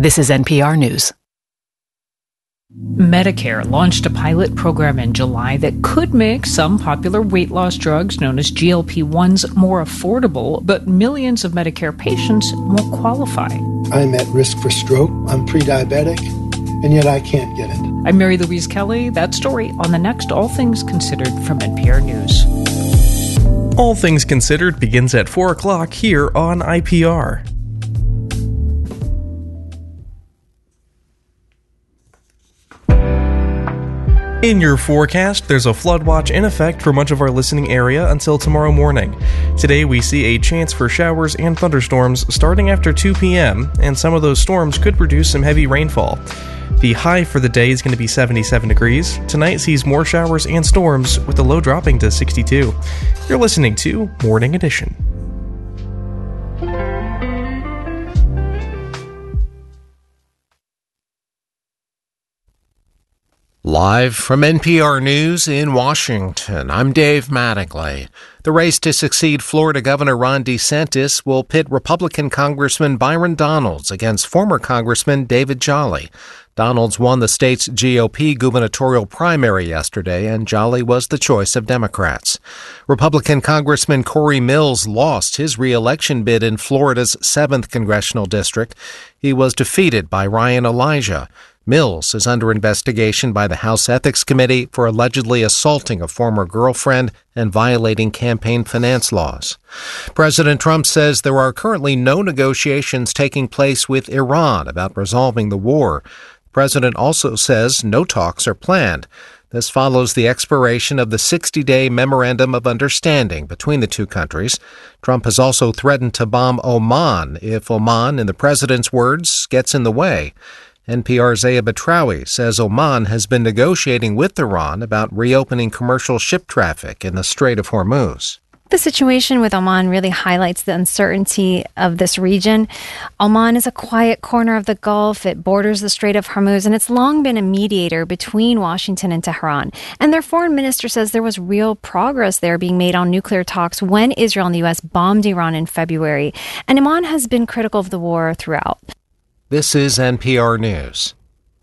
This is NPR News. Medicare launched a pilot program in July that could make some popular weight loss drugs known as GLP-1s more affordable, but millions of Medicare patients won't qualify. I'm at risk for stroke, I'm pre-diabetic, and yet I can't get it. I'm Mary Louise Kelly. That story on the next All Things Considered from NPR News. All Things Considered begins at 4 o'clock here on IPR. In your forecast, there's a flood watch in effect for much of our listening area until tomorrow morning. Today we see a chance for showers and thunderstorms starting after 2 p.m., and some of those storms could produce some heavy rainfall. The high for the day is going to be 77 degrees. Tonight sees more showers and storms, with the low dropping to 62. You're listening to Morning Edition. Live from NPR News in Washington, I'm Dave Mattingly. The race to succeed Florida Governor Ron DeSantis will pit Republican Congressman Byron Donalds against former Congressman David Jolly. Donalds won the state's GOP gubernatorial primary yesterday, and Jolly was the choice of Democrats. Republican Congressman Corey Mills lost his re-election bid in Florida's 7th congressional district. He was defeated by Ryan Elijah. Mills is under investigation by the House Ethics Committee for allegedly assaulting a former girlfriend and violating campaign finance laws. President Trump says there are currently no negotiations taking place with Iran about resolving the war. The president also says no talks are planned. This follows the expiration of the 60-day Memorandum of Understanding between the two countries. Trump has also threatened to bomb Oman if Oman, in the president's words, gets in the way. NPR's Aya Batrawi says Oman has been negotiating with Iran about reopening commercial ship traffic in the Strait of Hormuz. The situation with Oman really highlights the uncertainty of this region. Oman is a quiet corner of the Gulf. It borders the Strait of Hormuz, and it's long been a mediator between Washington and Tehran. And their foreign minister says there was real progress there being made on nuclear talks when Israel and the U.S. bombed Iran in February. And Oman has been critical of the war throughout. This is NPR News.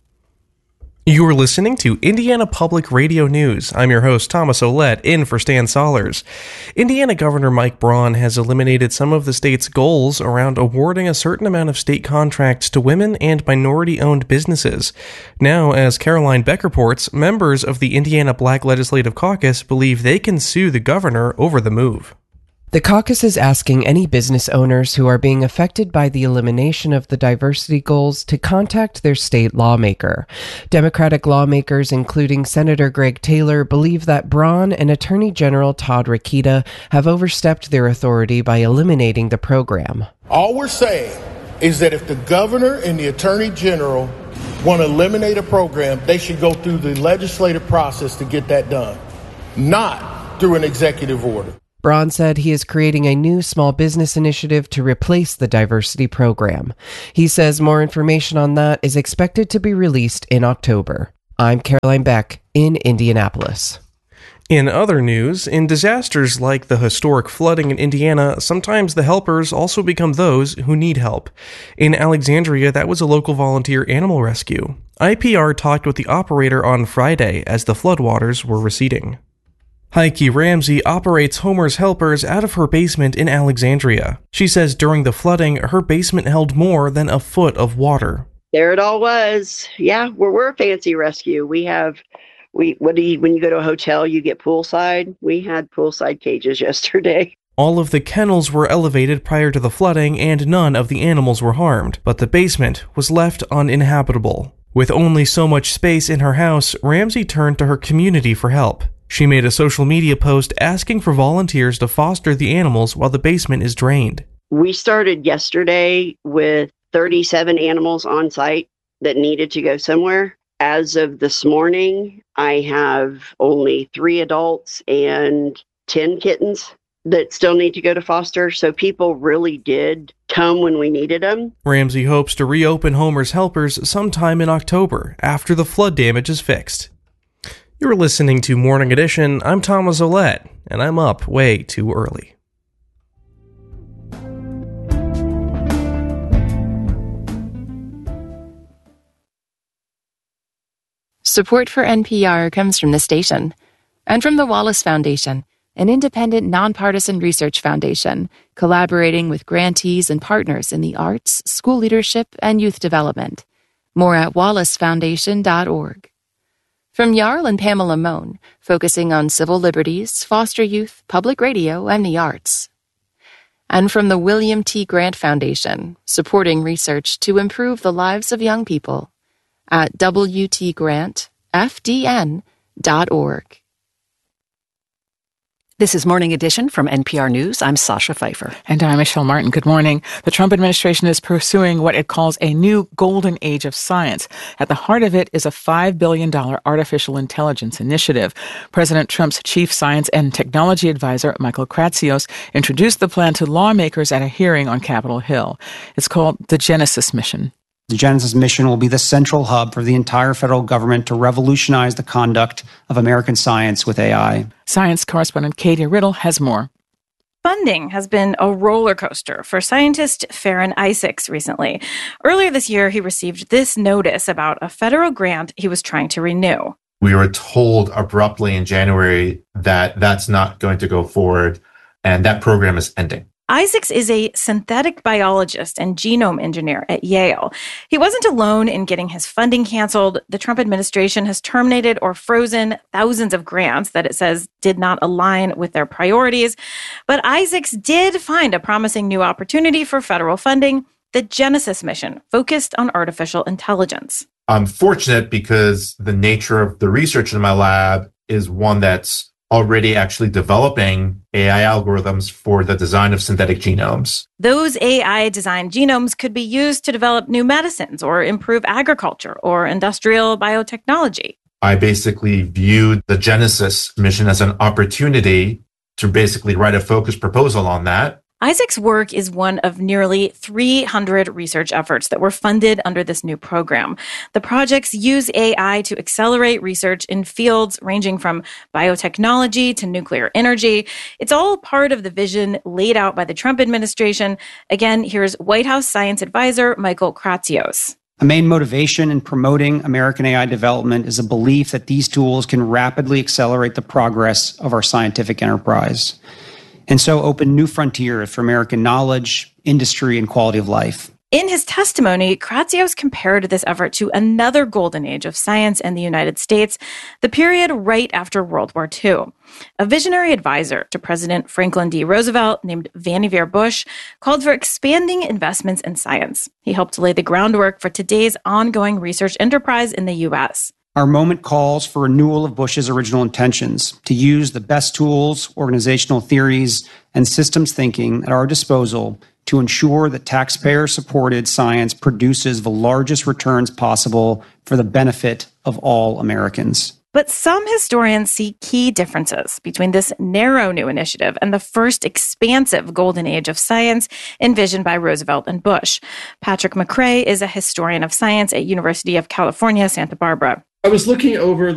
You're listening to Indiana Public Radio News. I'm your host, Thomas Ouellette, in for Stan Sollers. Indiana Governor Mike Braun has eliminated some of the state's goals around awarding a certain amount of state contracts to women and minority-owned businesses. Now, as Caroline Beck reports, members of the Indiana Black Legislative Caucus believe they can sue the governor over the move. The caucus is asking any business owners who are being affected by the elimination of the diversity goals to contact their state lawmaker. Democratic lawmakers, including Senator Greg Taylor, believe that Braun and Attorney General Todd Rokita have overstepped their authority by eliminating the program. All we're saying is that if the governor and the Attorney General want to eliminate a program, they should go through the legislative process to get that done, not through an executive order. Braun said he is creating a new small business initiative to replace the diversity program. He says more information on that is expected to be released in October. I'm Caroline Beck in Indianapolis. In other news, in disasters like the historic flooding in Indiana, sometimes the helpers also become those who need help. In Alexandria, that was a local volunteer animal rescue. IPR talked with the operator on Friday as the floodwaters were receding. Heike Ramsey operates Homer's Helpers out of her basement in Alexandria. She says during the flooding, her basement held more than a foot of water. There it all was. Yeah, we're a fancy rescue. When you go to a hotel, you get poolside. We had poolside cages yesterday. All of the kennels were elevated prior to the flooding and none of the animals were harmed, but the basement was left uninhabitable. With only so much space in her house, Ramsey turned to her community for help. She made a social media post asking for volunteers to foster the animals while the basement is drained. We started yesterday with 37 animals on site that needed to go somewhere. As of this morning, I have only 3 adults and 10 kittens that still need to go to foster. So people really did come when we needed them. Ramsey hopes to reopen Homer's Helpers sometime in October after the flood damage is fixed. You're listening to Morning Edition. I'm Thomas Ouellette, and I'm up way too early. Support for NPR comes from the station and from the Wallace Foundation, an independent, nonpartisan research foundation collaborating with grantees and partners in the arts, school leadership, and youth development. More at wallacefoundation.org. From Jarl and Pamela Mohn, focusing on civil liberties, foster youth, public radio, and the arts. And from the William T. Grant Foundation, supporting research to improve the lives of young people at wtgrantfdn.org. This is Morning Edition from NPR News. I'm Sasha Pfeiffer. And I'm Michelle Martin. Good morning. The Trump administration is pursuing what it calls a new golden age of science. At the heart of it is a $5 billion artificial intelligence initiative. President Trump's chief science and technology advisor, Michael Kratsios, introduced the plan to lawmakers at a hearing on Capitol Hill. It's called the Genesis Mission. The Genesis mission will be the central hub for the entire federal government to revolutionize the conduct of American science with AI. Science correspondent Katie Riddle has more. Funding has been a roller coaster for scientist Farron Isaacs recently. Earlier this year, he received this notice about a federal grant he was trying to renew. We were told abruptly in January that that's not going to go forward, and that program is ending. Isaacs is a synthetic biologist and genome engineer at Yale. He wasn't alone in getting his funding canceled. The Trump administration has terminated or frozen thousands of grants that it says did not align with their priorities. But Isaacs did find a promising new opportunity for federal funding, the Genesis mission, focused on artificial intelligence. I'm fortunate because the nature of the research in my lab is one that's already actually developing AI algorithms for the design of synthetic genomes. Those AI-designed genomes could be used to develop new medicines or improve agriculture or industrial biotechnology. I basically viewed the Genesis mission as an opportunity to basically write a focused proposal on that. Isaac's work is one of nearly 300 research efforts that were funded under this new program. The projects use AI to accelerate research in fields ranging from biotechnology to nuclear energy. It's all part of the vision laid out by the Trump administration. Again, here's White House science advisor Michael Kratsios. A main motivation in promoting American AI development is a belief that these tools can rapidly accelerate the progress of our scientific enterprise, and so open new frontiers for American knowledge, industry, and quality of life. In his testimony, Kratsios compared this effort to another golden age of science in the United States, the period right after World War II. A visionary advisor to President Franklin D. Roosevelt named Vannevar Bush called for expanding investments in science. He helped lay the groundwork for today's ongoing research enterprise in the U.S. Our moment calls for renewal of Bush's original intentions to use the best tools, organizational theories, and systems thinking at our disposal to ensure that taxpayer-supported science produces the largest returns possible for the benefit of all Americans. But some historians see key differences between this narrow new initiative and the first expansive golden age of science envisioned by Roosevelt and Bush. Patrick McRae is a historian of science at University of California, Santa Barbara. I was looking over